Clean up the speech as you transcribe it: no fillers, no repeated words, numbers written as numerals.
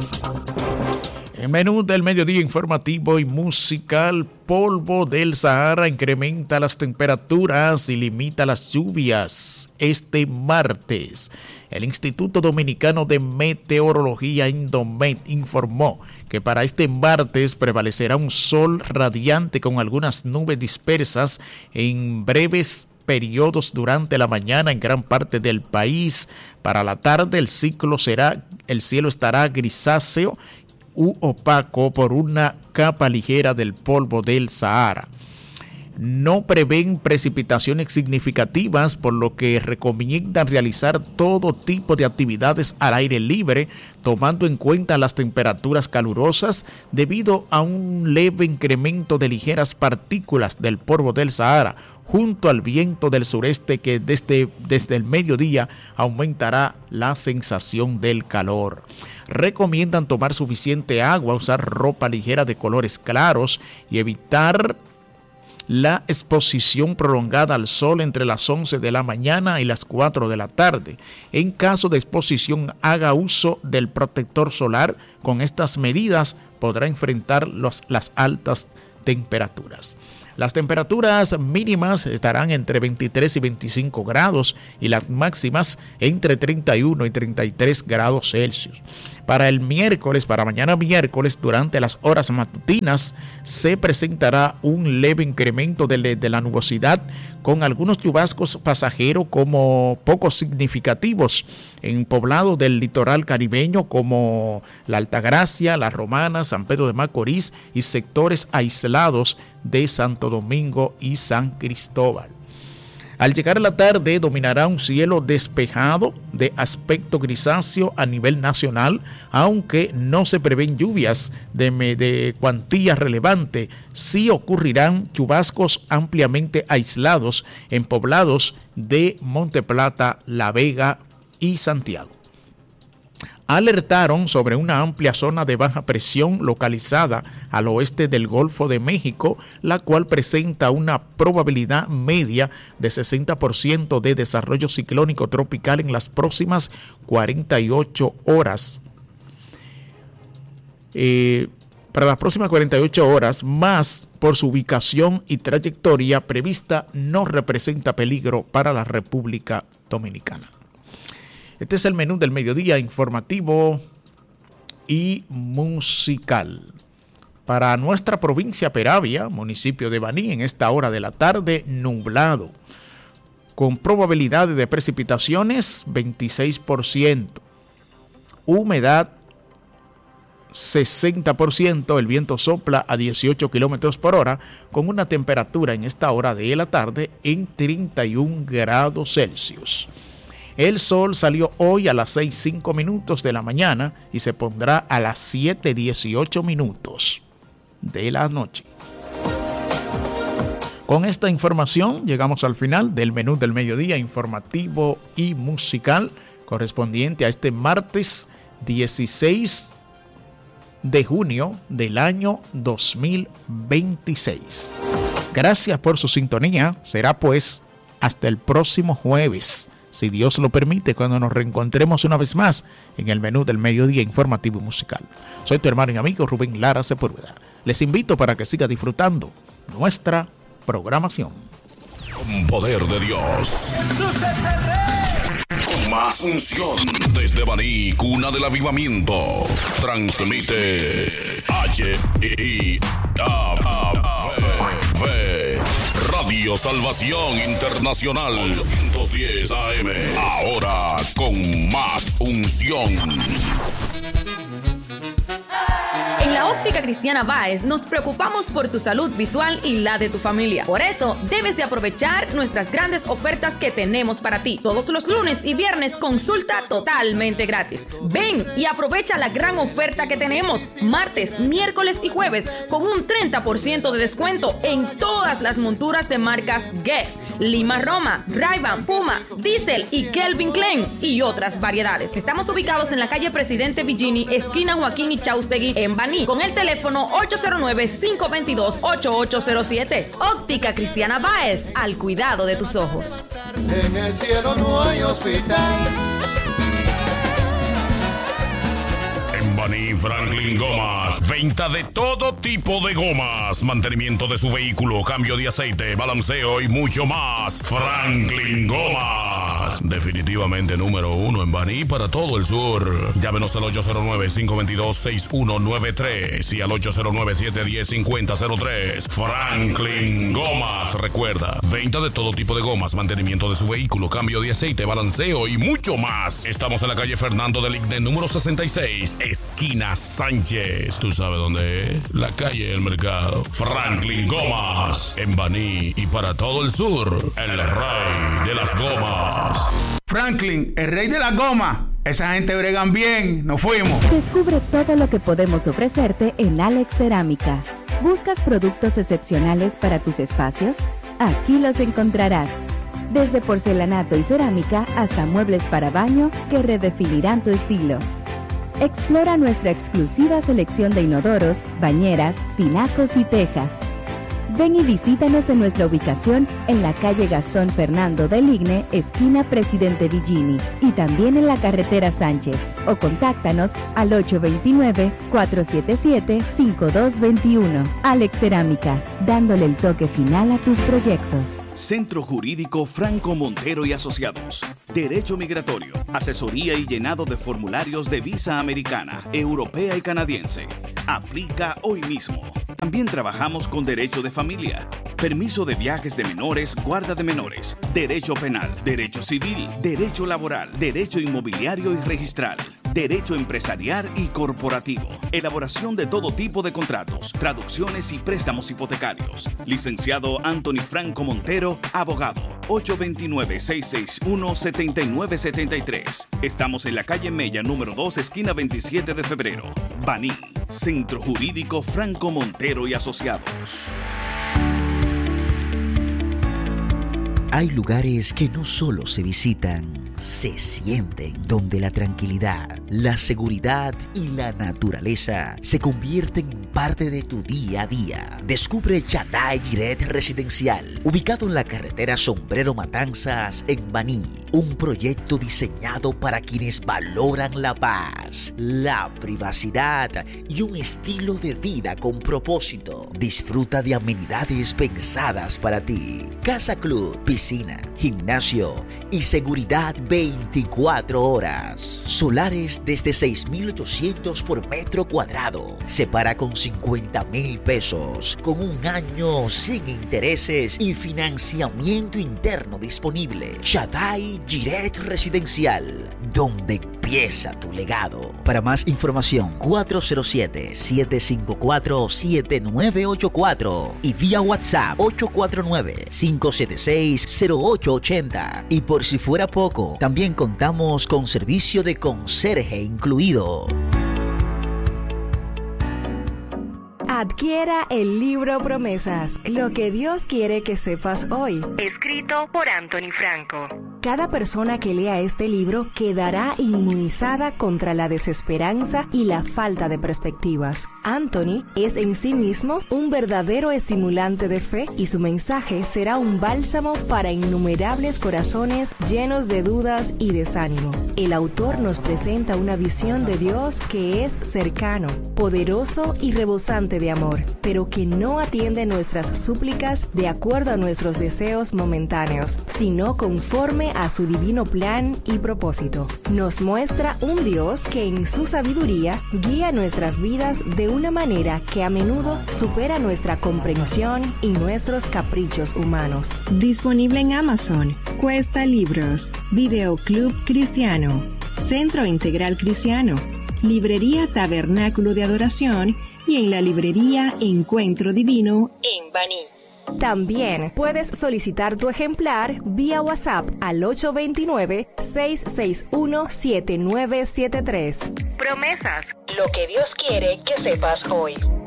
En menú del mediodía informativo y musical, polvo del Sahara incrementa las temperaturas y limita las lluvias este martes. El Instituto Dominicano de Meteorología, Indomet, informó que para este martes prevalecerá un sol radiante con algunas nubes dispersas en breves periodos durante la mañana en gran parte del país. Para la tarde el cielo estará grisáceo u opaco por una capa ligera del polvo del Sahara. No prevén precipitaciones significativas, por lo que recomiendan realizar todo tipo de actividades al aire libre, tomando en cuenta las temperaturas calurosas debido a un leve incremento de ligeras partículas del polvo del Sahara, junto al viento del sureste que desde el mediodía aumentará la sensación del calor. Recomiendan tomar suficiente agua, usar ropa ligera de colores claros y evitar la exposición prolongada al sol entre las 11 de la mañana y las 4 de la tarde. En caso de exposición, haga uso del protector solar. Con estas medidas podrá enfrentar las altas temperaturas. Las temperaturas mínimas estarán entre 23 y 25 grados y las máximas entre 31 y 33 grados Celsius. Para mañana miércoles, durante las horas matutinas, se presentará un leve incremento de la nubosidad con algunos chubascos pasajeros como poco significativos en poblados del litoral caribeño como La Altagracia, La Romana, San Pedro de Macorís y sectores aislados de Santo Domingo y San Cristóbal. Al llegar a la tarde dominará un cielo despejado de aspecto grisáceo a nivel nacional, aunque no se prevén lluvias de cuantía relevante. Sí ocurrirán chubascos ampliamente aislados en poblados de Monteplata, La Vega y Santiago. Alertaron sobre una amplia zona de baja presión localizada al oeste del Golfo de México, la cual presenta una probabilidad media de 60% de desarrollo ciclónico tropical en las próximas 48 horas. Para las próximas 48 horas, más por su ubicación y trayectoria prevista, no representa peligro para la República Dominicana. Este es el menú del mediodía informativo y musical. Para nuestra provincia Peravia, municipio de Baní, en esta hora de la tarde, nublado, con probabilidades de precipitaciones 26%, humedad 60%, el viento sopla a 18 kilómetros por hora, con una temperatura en esta hora de la tarde en 31 grados Celsius. El sol salió hoy a las 6:05 de la mañana y se pondrá a las 7:18 de la noche. Con esta información llegamos al final del menú del mediodía informativo y musical correspondiente a este martes 16 de junio del año 2026. Gracias por su sintonía. Será pues hasta el próximo jueves, si Dios lo permite, cuando nos reencontremos una vez más en el menú del mediodía informativo y musical. Soy tu hermano y amigo Rubén Lara Sepúlveda. Les invito para que siga disfrutando nuestra programación. Con poder de Dios. Con más unción. Desde Baní, cuna del avivamiento. Transmite Radio Salvación Internacional 810 AM. Ahora con más unción. En la Óptica Cristiana Báez nos preocupamos por tu salud visual y la de tu familia. Por eso debes de aprovechar nuestras grandes ofertas que tenemos para ti. Todos los lunes y viernes consulta totalmente gratis. Ven y aprovecha la gran oferta que tenemos martes, miércoles y jueves con un 30% de descuento en todas las monturas de marcas Guess, Lima Roma, Ray-Ban, Puma, Diesel y Kelvin Klein y otras variedades. Estamos ubicados en la calle Presidente Villini, esquina Joaquín y Chaustegui en Baní, con el teléfono 809-522-8807. Óptica Cristiana Báez, al cuidado de tus ojos. En el cielo no hay hospital. Baní Franklin Gomas. Venta de todo tipo de gomas. Mantenimiento de su vehículo, cambio de aceite, balanceo y mucho más. Franklin Gomas. Definitivamente número 1 en Baní para todo el sur. Llámenos al 809-522-6193 y al 809-710-5003. Franklin Gomas. Recuerda, venta de todo tipo de gomas, mantenimiento de su vehículo, cambio de aceite, balanceo y mucho más. Estamos en la calle Fernando del Igne, número 66, esquina Sánchez. ¿Tú sabes dónde es? La calle del Mercado. Franklin Gomas, en Baní y para todo el sur, el rey de las gomas. Franklin, el rey de las gomas. Esa gente bregan bien. Nos fuimos. Descubre todo lo que podemos ofrecerte en Alex Cerámica. ¿Buscas productos excepcionales para tus espacios? Aquí los encontrarás. Desde porcelanato y cerámica hasta muebles para baño que redefinirán tu estilo. Explora nuestra exclusiva selección de inodoros, bañeras, tinacos y tejas. Ven y visítanos en nuestra ubicación en la calle Gastón Fernando del Igne, esquina Presidente Villini, y también en la carretera Sánchez, o contáctanos al 829-477-5221. Alex Cerámica, dándole el toque final a tus proyectos. Centro Jurídico Franco Montero y Asociados. Derecho migratorio, asesoría y llenado de formularios de visa americana, europea y canadiense. Aplica hoy mismo. También trabajamos con derecho de familia, permiso de viajes de menores, guarda de menores, derecho penal, derecho civil, derecho laboral, derecho inmobiliario y registral, derecho empresarial y corporativo, elaboración de todo tipo de contratos, traducciones y préstamos hipotecarios. Licenciado Anthony Franco Montero, abogado, 829-661-7973. Estamos en la calle Mella, número 2, esquina 27 de febrero. Baní, Centro Jurídico Franco Montero y Asociados. Hay lugares que no solo se visitan, se sienten, donde la tranquilidad, la seguridad y la naturaleza se convierten en parte de tu día a día. Descubre Shaddai Jiret Residencial, ubicado en la carretera Sombrero Matanzas en Baní. Un proyecto diseñado para quienes valoran la paz, la privacidad y un estilo de vida con propósito. Disfruta de amenidades pensadas para ti. Casa Club, piscina, gimnasio y seguridad 24 horas. Solares desde 6,800 por metro cuadrado. Se paga con 50,000 pesos, con un año sin intereses y financiamiento interno disponible. Shaddai Jiret Residencial, donde empieza tu legado. Para más información, 407-754-7984 y vía WhatsApp 849-576-0880. Y por si fuera poco, también contamos con servicio de conserje incluido. Adquiera el libro Promesas, lo que Dios quiere que sepas hoy, escrito por Anthony Franco. Cada persona que lea este libro quedará inmunizada contra la desesperanza y la falta de perspectivas. Anthony es en sí mismo un verdadero estimulante de fe y su mensaje será un bálsamo para innumerables corazones llenos de dudas y desánimo. El autor nos presenta una visión de Dios que es cercano, poderoso y rebosante de amor, pero que no atiende nuestras súplicas de acuerdo a nuestros deseos momentáneos, sino conforme a su divino plan y propósito. Nos muestra un Dios que en su sabiduría guía nuestras vidas de una manera que a menudo supera nuestra comprensión y nuestros caprichos humanos. Disponible en Amazon, Cuesta Libros, Videoclub Cristiano, Centro Integral Cristiano, Librería Tabernáculo de Adoración y en la librería Encuentro Divino en Baní. También puedes solicitar tu ejemplar vía WhatsApp al 829-661-7973. Promesas, lo que Dios quiere que sepas hoy.